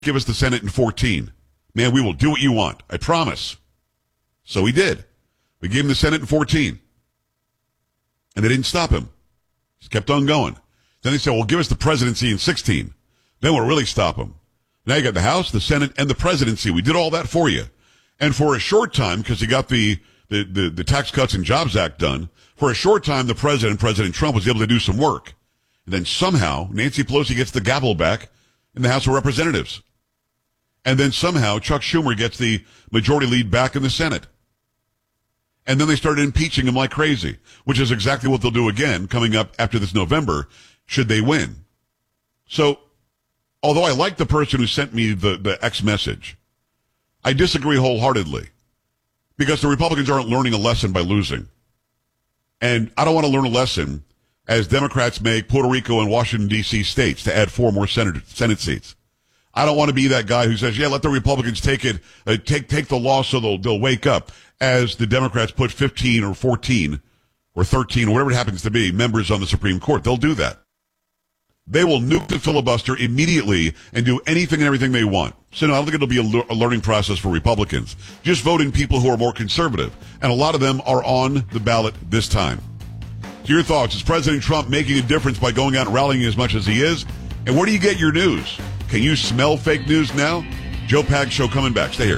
give us the Senate in 14. Man, we will do what you want. I promise. So he did. We gave him the Senate in 14. And they didn't stop him. Just kept on going. Then they said, well, give us the presidency in 16. Then we'll really stop him. Now you got the House, the Senate, and the presidency. We did all that for you. And for a short time, because he got the Tax Cuts and Jobs Act done, for a short time, President Trump, was able to do some work. And then somehow, Nancy Pelosi gets the gavel back in the House of Representatives. And then somehow, Chuck Schumer gets the majority lead back in the Senate. And then they started impeaching him like crazy, which is exactly what they'll do again coming up after this November, should they win. So, although I like the person who sent me the X message, I disagree wholeheartedly because the Republicans aren't learning a lesson by losing. And I don't want to learn a lesson as Democrats make Puerto Rico and Washington, D.C. states to add 4 more Senate seats. I don't want to be that guy who says, yeah, let the Republicans take it, take the loss so they'll wake up, as the Democrats put 15 or 14 or 13 or whatever it happens to be members on the Supreme Court. They'll do that. They will nuke the filibuster immediately and do anything and everything they want. So no, I don't think it'll be a learning process for Republicans. Just voting people who are more conservative. And a lot of them are on the ballot this time. So your thoughts, is President Trump making a difference by going out and rallying as much as he is? And where do you get your news? Can you smell fake news now? Joe Pags Show coming back. Stay here.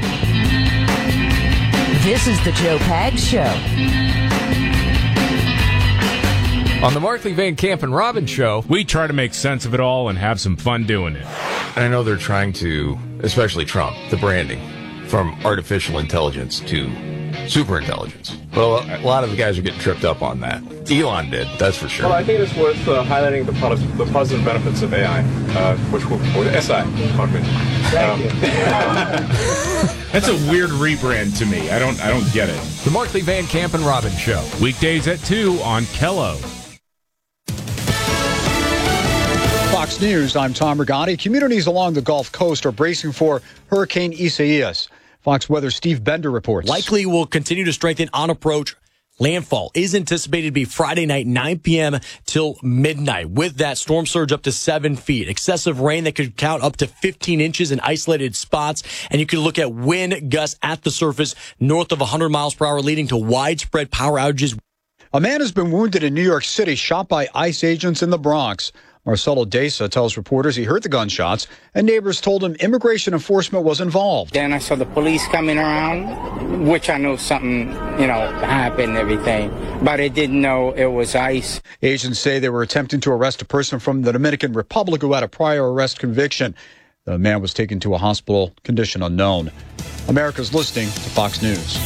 This is the Joe Pags Show. On the Markley, Van Camp, and Robbins Show, we try to make sense of it all and have some fun doing it. And I know they're trying to, especially Trump, the branding, from artificial intelligence to superintelligence. Well, a lot of the guys are getting tripped up on that. Elon did, that's for sure. Well, I think it's worth highlighting the positive benefits of AI, or SI. Thank you. That's a weird rebrand to me. I don't get it. The Markley, Van Camp, and Robbins Show. Weekdays at 2 on Kello. Fox News, I'm Tom Rigotti. Communities along the Gulf Coast are bracing for Hurricane Isaias. Fox Weather Steve Bender reports. Likely will continue to strengthen on approach. Landfall is anticipated to be Friday night, 9 p.m. till midnight. With that, storm surge up to 7 feet. Excessive rain that could count up to 15 inches in isolated spots. And you could look at wind gusts at the surface north of 100 miles per hour, leading to widespread power outages. A man has been wounded in New York City, shot by ICE agents in the Bronx. Marcelo Deza tells reporters he heard the gunshots, and neighbors told him immigration enforcement was involved. Then I saw the police coming around, which I knew something, happened and everything, but I didn't know it was ICE. Agents say they were attempting to arrest a person from the Dominican Republic who had a prior arrest conviction. The man was taken to a hospital, condition unknown. America's listening to Fox News.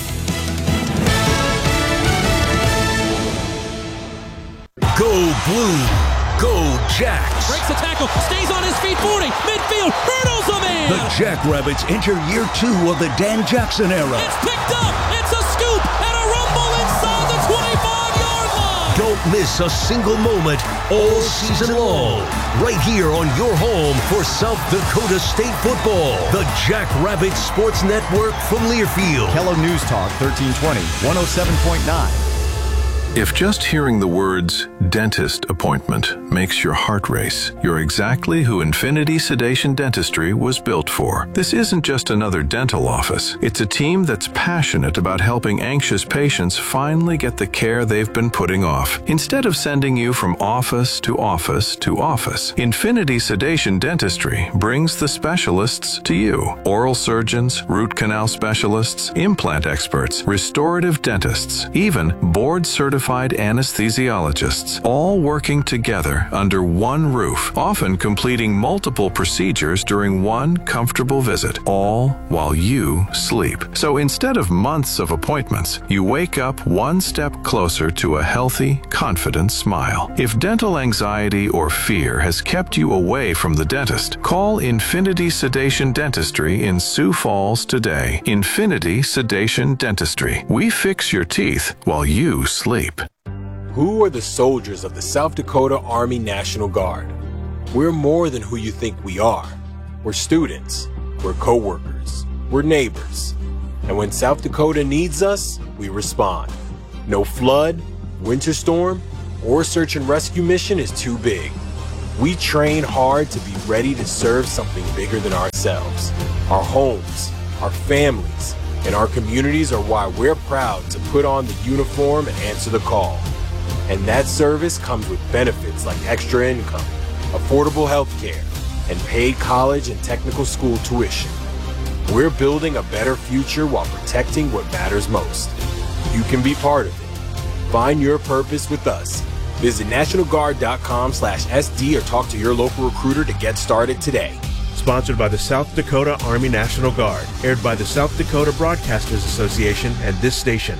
Go Blue. Go Jacks! Breaks the tackle, stays on his feet, 40, midfield, hurdles him in! The Jackrabbits enter year 2 of the Dan Jackson era. It's picked up, it's a scoop, and a rumble inside the 25-yard line! Don't miss a single moment all season long. Right here on your home for South Dakota State football. The Jackrabbit Sports Network from Learfield. Kello News Talk, 1320, 107.9. If just hearing the words dentist appointment makes your heart race, you're exactly who Infinity Sedation Dentistry was built for. This isn't just another dental office. It's a team that's passionate about helping anxious patients finally get the care they've been putting off. Instead of sending you from office to office to office, Infinity Sedation Dentistry brings the specialists to you. Oral surgeons, root canal specialists, implant experts, restorative dentists, even board-certified anesthesiologists, all working together under one roof, often completing multiple procedures during one comfortable visit, all while you sleep. So instead of months of appointments, you wake up one step closer to a healthy, confident smile. If dental anxiety or fear has kept you away from the dentist, call Infinity Sedation Dentistry in Sioux Falls today. Infinity Sedation Dentistry. We fix your teeth while you sleep. Who are the soldiers of the South Dakota Army National Guard? We're more than who you think we are. We're students, we're co-workers, we're neighbors. And when South Dakota needs us, we respond. No flood, winter storm, or search and rescue mission is too big. We train hard to be ready to serve something bigger than ourselves. Our homes, our families, and our communities are why we're proud to put on the uniform and answer the call. And that service comes with benefits like extra income, affordable health care, and paid college and technical school tuition. We're building a better future while protecting what matters most. You can be part of it. Find your purpose with us. Visit NationalGuard.com/SD or talk to your local recruiter to get started today. Sponsored by the South Dakota Army National Guard. Aired by the South Dakota Broadcasters Association and this station.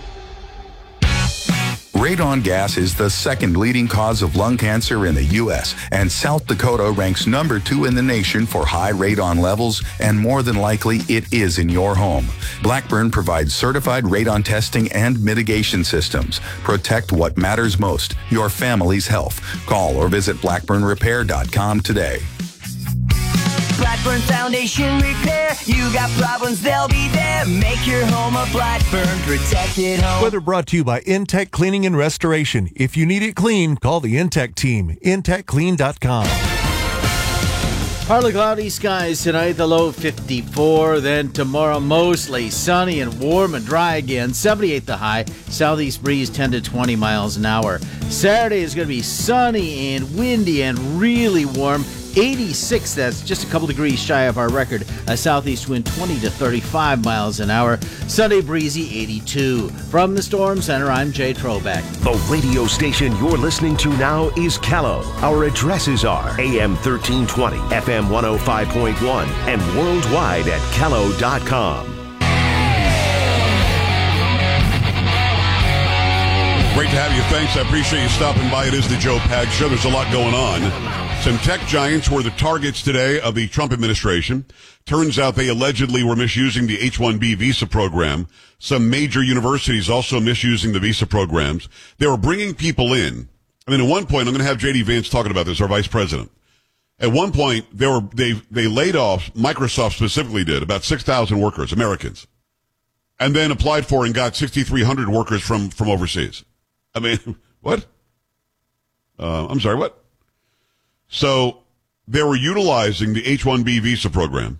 Radon gas is the second leading cause of lung cancer in the U.S., and South Dakota ranks number 2 in the nation for high radon levels, and more than likely it is in your home. Blackburn provides certified radon testing and mitigation systems. Protect what matters most, your family's health. Call or visit blackburnrepair.com today. Blackburn Foundation Repair. You got problems, they'll be there. Make your home a Blackburn protected home. Weather brought to you by Intech Cleaning and Restoration. If you need it clean, call the Intech team. IntechClean.com. Partly cloudy skies tonight, the low 54. Then tomorrow, mostly sunny and warm and dry again. 78 the high. Southeast breeze 10 to 20 miles an hour. Saturday is going to be sunny and windy and really warm. 86, that's just a couple degrees shy of our record. A southeast wind 20 to 35 miles an hour. Sunday breezy 82. From the Storm Center, I'm Jay Trobeck. The radio station you're listening to now is Callow. Our addresses are AM 1320, FM 105.1, and worldwide at callow.com. Great to have you. Thanks. I appreciate you stopping by. It is the Joe Pags Show. There's a lot going on. Some tech giants were the targets today of the Trump administration. Turns out they allegedly were misusing the H-1B visa program. Some major universities also misusing the visa programs. They were bringing people in. I mean, at one point, I'm going to have J.D. Vance talking about this, our vice president. At one point, they laid off, Microsoft specifically did, about 6,000 workers, Americans, and then applied for and got 6,300 workers from overseas. I mean, what? I'm sorry, what? So they were utilizing the H-1B visa program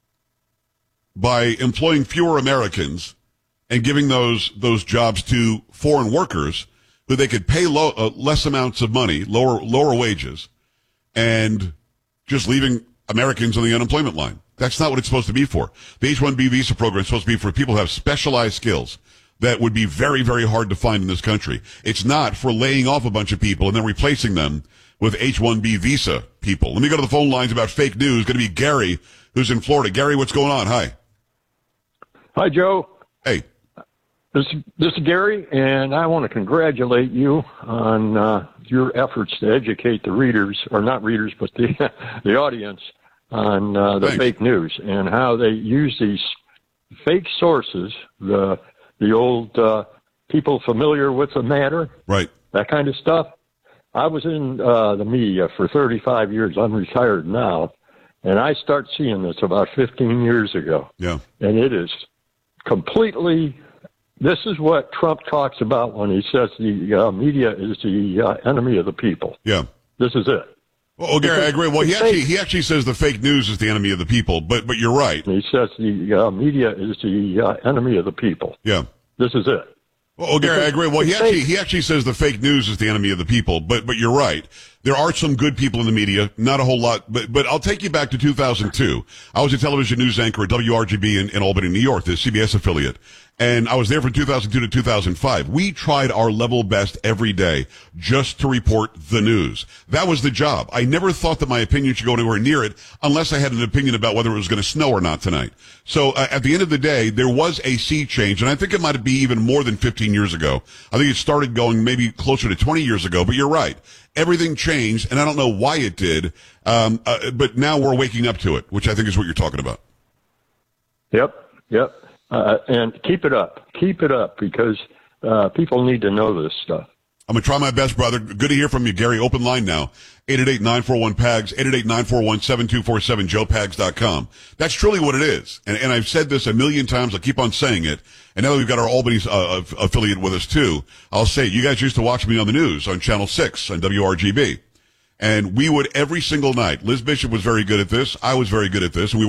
by employing fewer Americans and giving those jobs to foreign workers who they could pay less amounts of money, lower wages, and just leaving Americans on the unemployment line. That's not what it's supposed to be for. The H-1B visa program is supposed to be for people who have specialized skills that would be very, very hard to find in this country. It's not for laying off a bunch of people and then replacing them with H-1B visa people. Let me go to the phone lines about fake news. Going to be Gary, who's in Florida. Gary, what's going on? Hi. Hi, Joe. Hey. This is Gary, and I want to congratulate you on your efforts to educate the readers, or not readers, but the audience on the fake news and how they use these fake sources, the old people familiar with the matter, right? That kind of stuff. I was in the media for 35 years. I'm retired now, and I start seeing this about 15 years ago. Yeah. And it is completely. This is what Trump talks about when he says the media is the enemy of the people. Yeah. This is it. Well, Gary, I agree. Well, he actually says the fake news is the enemy of the people, but you're right. He says the media is the enemy of the people. Yeah. This is it. Well, Gary, I agree. Well, he actually says the fake news is the enemy of the people, but you're right. There are some good people in the media, not a whole lot, but I'll take you back to 2002. I was a television news anchor at WRGB in Albany, New York, the CBS affiliate. And I was there from 2002 to 2005. We tried our level best every day just to report the news. That was the job. I never thought that my opinion should go anywhere near it unless I had an opinion about whether it was going to snow or not tonight. So at the end of the day, there was a sea change, and I think it might be even more than 15 years ago. I think it started going maybe closer to 20 years ago, but you're right. Everything changed, and I don't know why it did, but now we're waking up to it, which I think is what you're talking about. Yep. And keep it up, because people need to know this stuff. I'm going to try my best, brother. Good to hear from you, Gary. Open line now, 888-941-PAGS, 888-941-7247, joepags.com. That's truly what it is. And I've said this a million times. I keep on saying it. And now that we've got our Albany affiliate with us, too, I'll say, you guys used to watch me on the news on Channel 6 on WRGB. And we would every single night. Liz Bishop was very good at this. I was very good at this. And we